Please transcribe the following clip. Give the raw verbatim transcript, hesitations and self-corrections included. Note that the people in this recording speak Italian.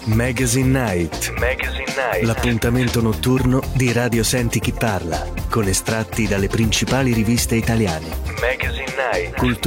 Magazine Night. Magazine Night. L'appuntamento notturno di Radio Senti Chi Parla, con estratti dalle principali riviste italiane. Magazine Night. Cultura